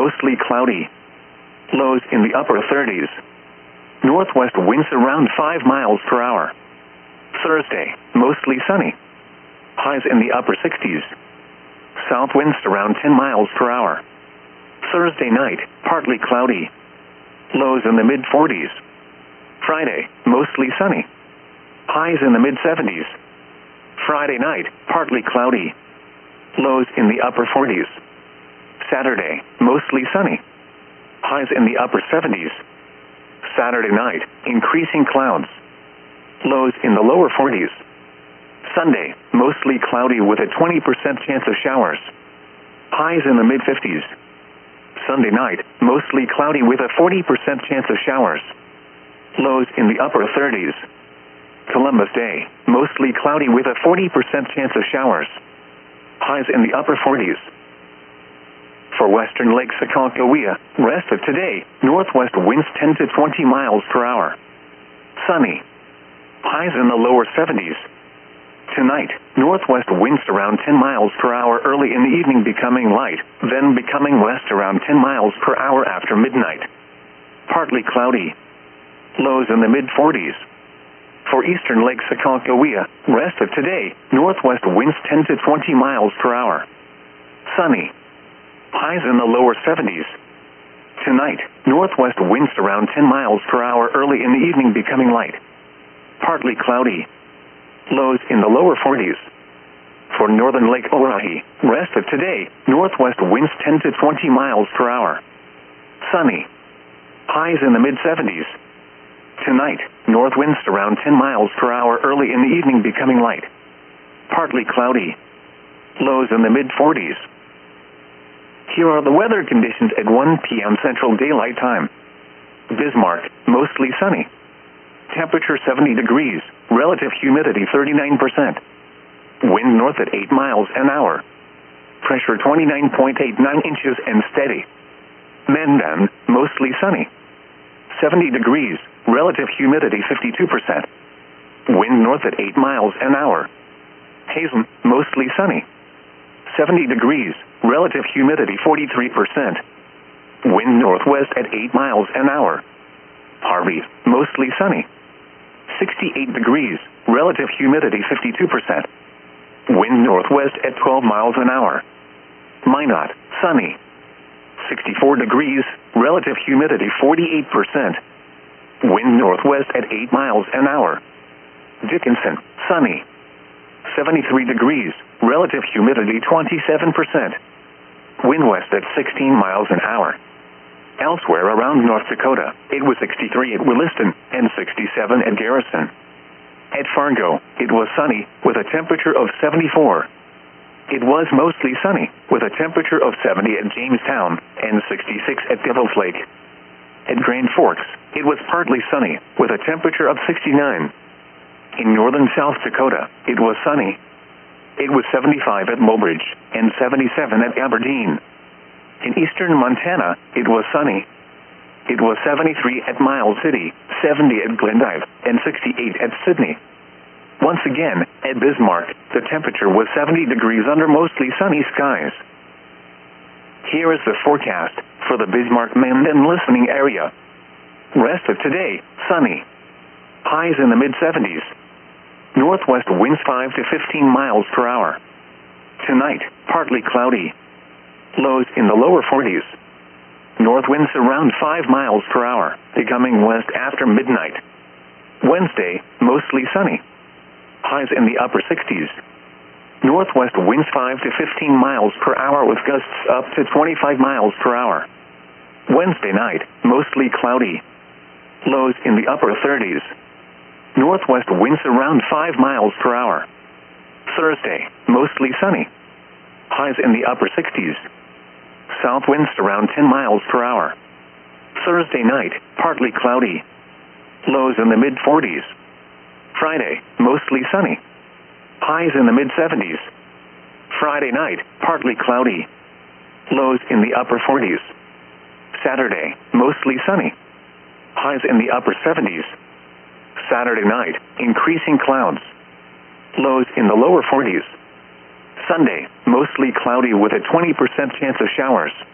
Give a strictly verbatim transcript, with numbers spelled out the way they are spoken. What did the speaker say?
mostly cloudy. Lows in the upper thirties. Northwest winds around five miles per hour. Thursday, mostly sunny. Highs in the upper sixties. South winds around ten miles per hour. Thursday night, partly cloudy. Lows in the mid forties. Friday, mostly sunny. Highs in the mid seventies. Friday night, partly cloudy. Lows in the upper forties. Saturday, mostly sunny. Highs in the upper seventies. Saturday night, increasing clouds. Lows in the lower forties. Sunday, mostly cloudy with a twenty percent chance of showers. Highs in the mid fifties. Sunday night, mostly cloudy with a forty percent chance of showers. Lows in the upper thirties. Columbus Day, mostly cloudy with a forty percent chance of showers. Highs in the upper forties. For western Lake Sacagawea, rest of today, northwest winds ten to twenty miles per hour. Sunny. Highs in the lower seventies. Tonight, northwest winds around ten miles per hour early in the evening, becoming light, then becoming west around ten miles per hour after midnight. Partly cloudy. Lows in the mid forties. For eastern Lake Sacagawea, rest of today, northwest winds ten to twenty miles per hour. Sunny. Highs in the lower seventies. Tonight, northwest winds around ten miles per hour early in the evening, becoming light. Partly cloudy. Lows in the lower forties. For northern Lake Oahe, rest of today, northwest winds ten to twenty miles per hour. Sunny. Highs in the mid seventies. Tonight, north winds around ten miles per hour early in the evening, becoming light. Partly cloudy. Lows in the mid forties. Here are the weather conditions at one p m Central Daylight Time. Bismarck, mostly sunny. Temperature seventy degrees, relative humidity thirty-nine percent. Wind north at eight miles an hour. Pressure twenty-nine point eight nine inches and steady. Mandan, mostly sunny. seventy degrees, relative humidity fifty-two percent. Wind north at eight miles an hour. Hazen, mostly sunny. seventy degrees, relative humidity forty-three percent. Wind northwest at eight miles an hour. Harvey, mostly sunny. sixty-eight degrees, relative humidity fifty-two percent. Wind northwest at twelve miles an hour. Minot, sunny. sixty-four degrees, relative humidity forty-eight percent. Wind northwest at eight miles an hour. Dickinson, sunny. seventy-three degrees, relative humidity twenty-seven percent. Wind west at sixteen miles an hour. Elsewhere around North Dakota, it was sixty-three at Williston and sixty-seven at Garrison. At Fargo, it was sunny with a temperature of seventy-four. It was mostly sunny with a temperature of seventy at Jamestown and sixty-six at Devil's Lake. At Grand Forks, it was partly sunny with a temperature of sixty-nine. In northern South Dakota, it was sunny. It was seventy-five at Mobridge and seventy-seven at Aberdeen. In eastern Montana, it was sunny. It was seventy-three at Miles City, seventy at Glendive, and sixty-eight at Sydney. Once again, at Bismarck, the temperature was seventy degrees under mostly sunny skies. Here is the forecast for the Bismarck-Mandan listening area. Rest of today, sunny. Highs in the mid seventies. Northwest winds five to fifteen miles per hour. Tonight, partly cloudy. Lows in the lower forties. North winds around five miles per hour, becoming west after midnight. Wednesday, mostly sunny. Highs in the upper sixties. Northwest winds five to fifteen miles per hour with gusts up to twenty-five miles per hour. Wednesday night, mostly cloudy. Lows in the upper thirties. Northwest winds around five miles per hour. Thursday, mostly sunny. Highs in the upper sixties. South winds around ten miles per hour. Thursday night, partly cloudy. Lows in the mid forties. Friday, mostly sunny. Highs in the mid seventies. Friday night, partly cloudy. Lows in the upper forties. Saturday, mostly sunny. Highs in the upper seventies. Saturday night, increasing clouds. Lows in the lower forties. Sunday, mostly cloudy with a twenty percent chance of showers.